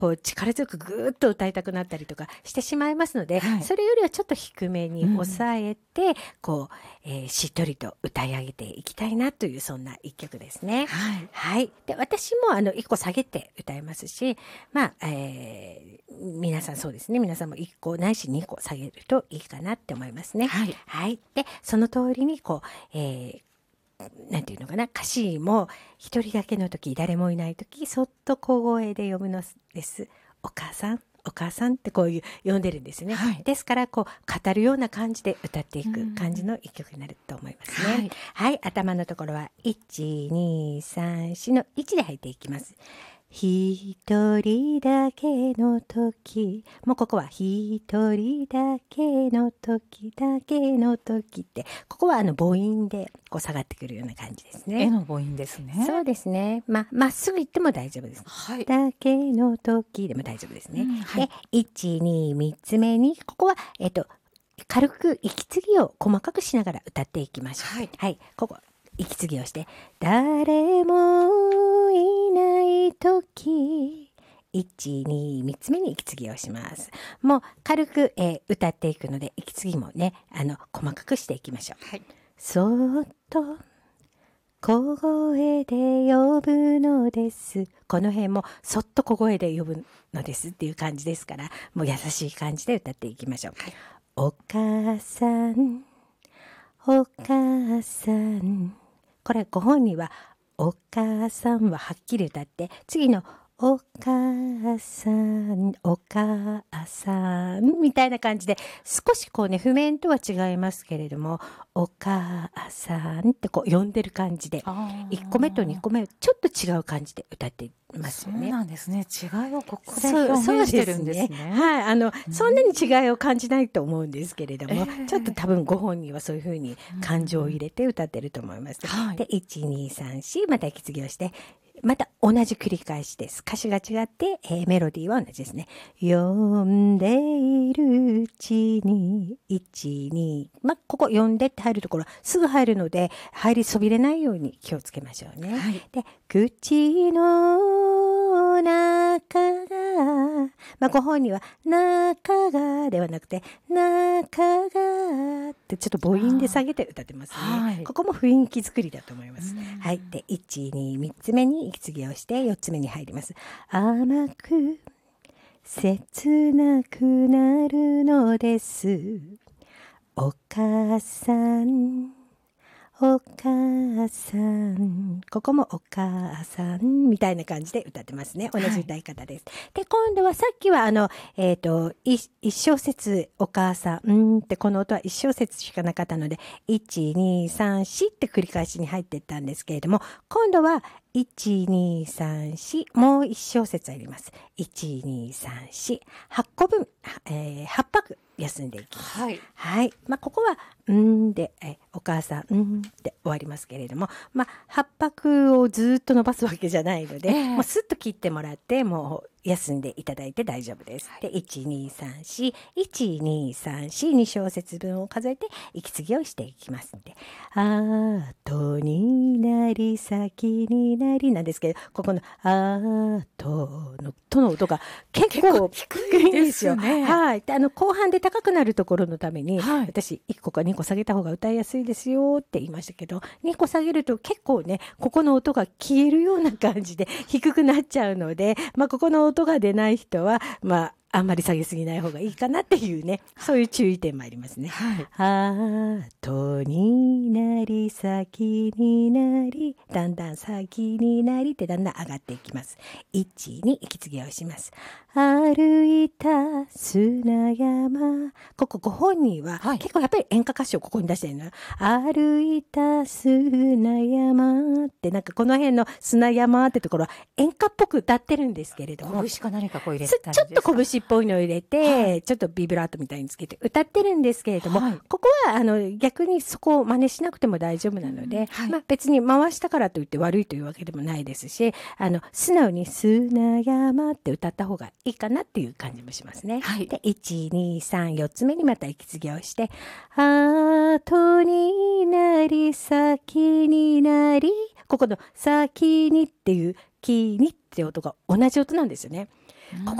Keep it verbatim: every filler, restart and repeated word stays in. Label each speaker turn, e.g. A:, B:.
A: こう力強くぐーっと歌いたくなったりとかしてしまいますので、はい、それよりはちょっと低めに抑えて、うん、こう、えー、しっとりと歌い上げていきたいなというそんな一曲ですね。
B: はい。
A: はい、で私もあの一個下げて歌いますし、まあ、えー、皆さんそうですね。皆さんも一個ないし二個下げるといいかなって思いますね。
B: はい。
A: はい、でその通りにこう、えーなんていうのかな、歌詞も一人だけの時、誰もいない時、そっと小声で読むのです。お母さん、お母さんってこういう読んでるんですね。はい、ですからこう語るような感じで歌っていく感じの一曲になると思いますね。はい、はい、頭のところはいち、に、さん、しのいちで入っていきます。一人だけの時、もうここは一人だけの時だけの時って、ここはあの母音でこう下がってくるような感じですね。
B: 絵の母音ですね。
A: そうですね。ま、まっすぐ行っても大丈夫です。
B: はい。
A: だけの時でも大丈夫ですね。うん、はい、で、いち、に、みっつめに、ここは、えっと、軽く息継ぎを細かくしながら歌っていきましょう。はい。はい、ここ。息継ぎをして、誰もいないとき、いち、に、みっつめに息継ぎをします。もう軽く、えー、歌っていくので、息継ぎもね、あの、細かくしていきましょう。はい。そーっと、小声で呼ぶのです。この辺も、そっと小声で呼ぶのですっていう感じですから、もう優しい感じで歌っていきましょう。はい、お母さん、お母さん。これご本人はお母さんははっきり歌って、次のお母さん、お母さんみたいな感じで、少しこうね、譜面とは違いますけれども、お母さんってこう呼んでる感じで、いっこめとにこめちょっと違う感じで歌っていますよね。
B: そうなんですね。違いをここで表現してるんですね。
A: そうですね。はい。あの、うん、そんなに違いを感じないと思うんですけれども、えー、ちょっと多分ご本人はそういうふうに感情を入れて歌ってると思います。うん、で、いち、に、さん、よん、また息継ぎをして、また同じ繰り返しです。歌詞が違って、えー、メロディーは同じですね。読んでいるうちに、いち、に、まあ、ここ読んでって入るところ、すぐ入るので、入りそびれないように気をつけましょうね。はい、で、口の中が、まあ、ご本人は、中がではなくて、中がってちょっと母音で下げて歌ってますね。はい、ここも雰囲気作りだと思います。はい。で、いち、に、みっつめに息継ぎをしてよっつめに入ります。甘く、切なくなるのです。お母さん、お母さん。ここもお母さんみたいな感じで歌ってますね。同じ歌い方です。はい、で、今度はさっきはあの、えっと、一小節お母さん、うんってこの音は一小節しかなかったので、いち、に、さん、よんって繰り返しに入っていったんですけれども、今度はいち、に、さん、よん、もう一小節あります。いち、に、さん、よん、はっこぶん、えー、はっぱく休んでいきます。はい。はい。まあ、ここは、んで、え、お母さん、んって終わりますけれども、まあ、はっぱくをずっと伸ばすわけじゃないので、えー、もうスッと切ってもらって、もう休んでいただいて大丈夫です。はい、で、いち、に、さん、よん、いち、に、さん、よん、に小節分を数えて、息継ぎをしていきますんで、あとになり、先になりなんですけど、ここのあとの、との音が結構低いんですよ。ね、はい。で、あの、後半で高くなるところのために、はい、私、いっこかにこ下げた方が歌いやすいですよって言いましたけど、にこ下げると結構ね、ここの音が消えるような感じで低くなっちゃうので、まあ、ここの音が出ない人は、まあ、あんまり下げすぎない方がいいかなっていうね、そういう注意点もありますね。はい。あとになり、先になり、だんだん先になりってだんだん上がっていきます。いちに息継ぎをします。歩いた砂山。ここご本人は、はい、結構やっぱり演歌歌詞をここに出してるの。歩いた砂山ってなんかこの辺の砂山ってところは演歌っぽく歌ってるんですけれども。
B: 拳か何かこう入れてたんですか？
A: ちょっと拳っぽいのを入れて、はい、ちょっとビブラートみたいにつけて歌ってるんですけれども、はい、ここはあの逆にそこを真似しなくても大丈夫なので、うんはい、まあ、別に回したからといって悪いというわけでもないですし、あの素直に砂山って歌った方がいいかなっていう感じもしますね。はい、で、いち、に、さん、よっつめにまた息継ぎをして、後になり、先になり、ここの先にっていう、きにって音が同じ音なんですよね。 こ